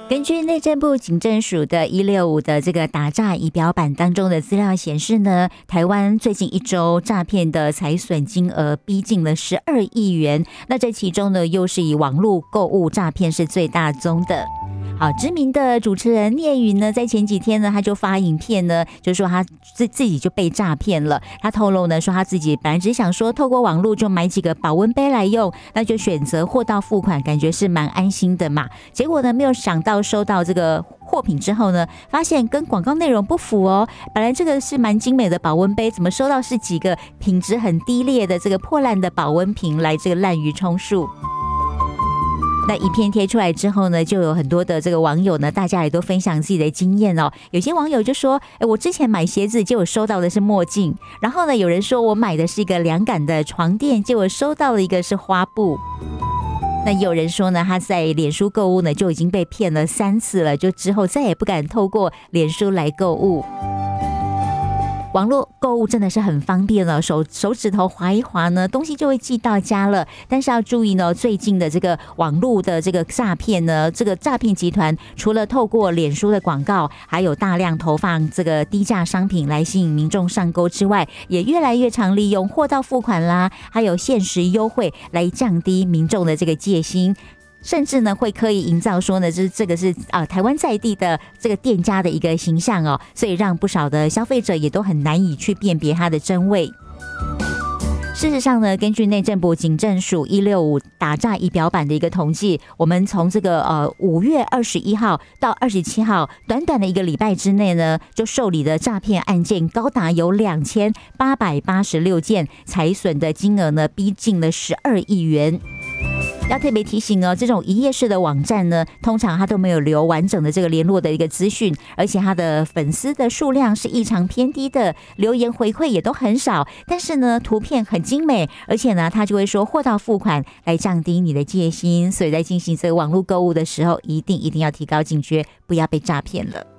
根据内政部警政署的165的这个打诈仪表板当中的资料显示呢，台湾最近1周诈骗的财损金额逼近了12亿元，那这其中呢又是以网络购物诈骗是最大宗的。好，知名的主持人聂云呢，在前几天呢，他就发影片呢，就说他自己就被诈骗了。他透露呢，说他自己本来只想说透过网络就买几个保温杯来用，那就选择货到付款，感觉是蛮安心的嘛。结果呢，没有想到收到这个货品之后呢，发现跟广告内容不符哦。本来这个是蛮精美的保温杯，怎么收到是几个品质很低劣的这个破烂的保温瓶来这个滥竽充数。那影片贴出来之后呢，就有很多的这个网友呢，大家也都分享自己的经验哦。有些网友就说，我之前买鞋子，结果收到的是墨镜。然后呢，有人说我买的是一个凉感的床垫，结果收到了一个是花布。那有人说呢，他在脸书购物呢，就已经被骗了3次了，就之后再也不敢透过脸书来购物。网络购物真的是很方便了，手指头滑一滑呢，东西就会寄到家了。但是要注意呢，最近的这个网络的这个诈骗呢，这个诈骗集团除了透过脸书的广告，还有大量投放这个低价商品来吸引民众上钩之外，也越来越常利用货到付款啦，还有限时优惠来降低民众的这个戒心。甚至呢，会刻意营造说呢，这个是台湾在地的这个店家的一个形象哦，所以让不少的消费者也都很难以去辨别它的真伪。事实上呢，根据内政部警政署165打诈仪表板的一个统计，我们从这个5月21号到27号，短短的1个礼拜之内呢，就受理的诈骗案件高达有2886件，财损的金额呢逼近了12亿元。要特别提醒哦，这种一页式的网站呢，通常它都没有留完整的这个联络的一个资讯，而且它的粉丝的数量是异常偏低的，留言回馈也都很少。但是呢，图片很精美，而且呢，它就会说货到付款来降低你的戒心。所以在进行这个网络购物的时候，一定要提高警觉，不要被诈骗了。